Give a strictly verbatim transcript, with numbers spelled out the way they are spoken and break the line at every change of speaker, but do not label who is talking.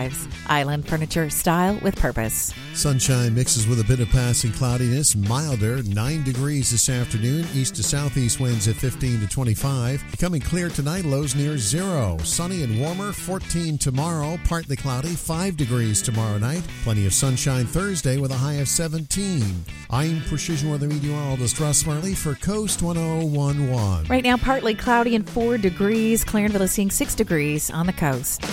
Lives. Island Furniture, style with purpose.
Sunshine mixes with a bit of passing cloudiness. Milder, nine degrees this afternoon. East to southeast winds at fifteen to twenty-five. Becoming clear tonight, lows near zero. Sunny and warmer, fourteen tomorrow. Partly cloudy, five degrees tomorrow night. Plenty of sunshine Thursday with a high of seventeen. I'm Precision Weather Meteorologist Russ Marley for Coast one oh one point one.
Right now, partly cloudy and four degrees. Clarenville is seeing six degrees on the coast.